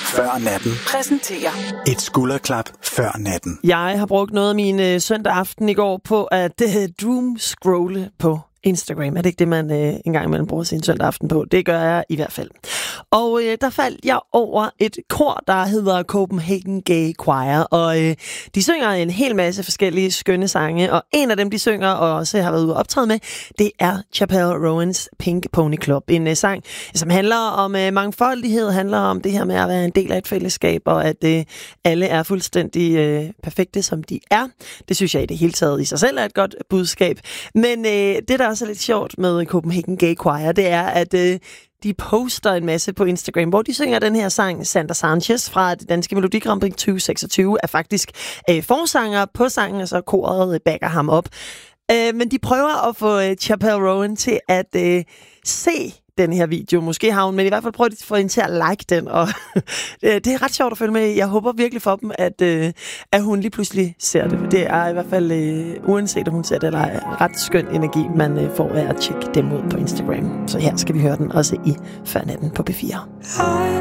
før natten præsenterer et skulderklap før natten. Jeg har brugt noget af min søndag aften i går på at doom-scrolle på Instagram. Er det ikke det, man engang imellem bruger sin søndag aften på? Det gør jeg i hvert fald. Og der faldt jeg over et kor, der hedder Copenhagen Gay Choir, og de synger en hel masse forskellige skønne sange, og en af dem, de synger og også har været ude og optræde med, det er Chappell Rowans Pink Pony Club. En sang, som handler om mangfoldighed, handler om det her med at være en del af et fællesskab, og at alle er fuldstændig perfekte, som de er. Det synes jeg i det hele taget i sig selv er et godt budskab. Men det, der også er lidt sjovt med Copenhagen Gay Choir, det er, at de poster en masse på Instagram, hvor de synger den her sang. Sander Sanchez fra det danske Melodi Grand Prix 2026 er faktisk forsanger på sangen, og så koret backer ham op. Men de prøver at få Chappell Rowan til at se den her video. Måske har hun, men i hvert fald prøver de at få hende til at like den, og det er ret sjovt at følge med. Jeg håber virkelig for dem, at hun lige pludselig ser det. Det er i hvert fald, uanset om hun ser det, eller er ret skøn energi, man får af at tjekke dem ud på Instagram. Så her skal vi høre den også i Før Natten på P4.